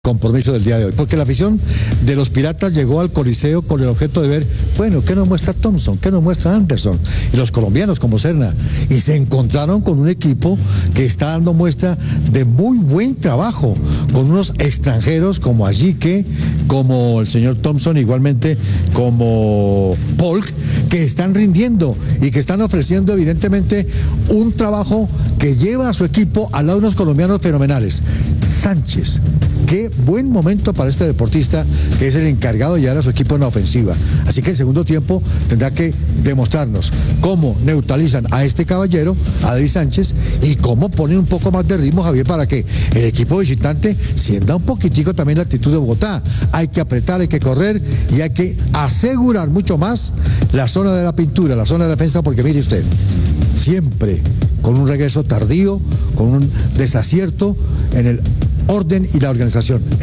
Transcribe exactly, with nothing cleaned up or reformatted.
Compromiso del día de hoy, porque la afición de los Piratas llegó al Coliseo con el objeto de ver, bueno, ¿qué nos muestra Thompson? ¿Qué nos muestra Anderson? Y los colombianos como Serna, y se encontraron con un equipo que está dando muestra de muy buen trabajo, con unos extranjeros como Ajique, como el señor Thompson, igualmente como Polk, que están rindiendo y que están ofreciendo evidentemente un trabajo que lleva a su equipo al lado de unos colombianos fenomenales. Sánchez, qué buen momento para este deportista que es el encargado de llevar a su equipo en la ofensiva. Así que el segundo tiempo tendrá que demostrarnos cómo neutralizan a este caballero, a David Sánchez, y cómo ponen un poco más de ritmo, Javier, para que el equipo visitante sienta un poquitico también la actitud de Bogotá. Hay que apretar, hay que correr y hay que asegurar mucho más la zona de la pintura, la zona de defensa, porque mire usted, siempre con un regreso tardío, con un desacierto en el orden y la organización.